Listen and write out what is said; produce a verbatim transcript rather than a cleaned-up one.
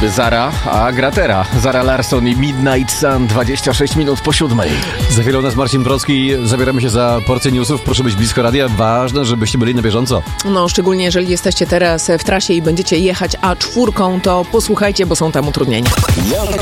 niby Zara, a Gratera. Zara Larsson i Midnight Sun, dwadzieścia sześć minut po siódmej. Za chwilę u nas Marcin Brocki. Zabieramy się za porcję newsów. Proszę być blisko radia. Ważne, żebyście byli na bieżąco. No, szczególnie jeżeli jesteście teraz w trasie i będziecie jechać A cztery, to posłuchajcie, bo są tam utrudnienia.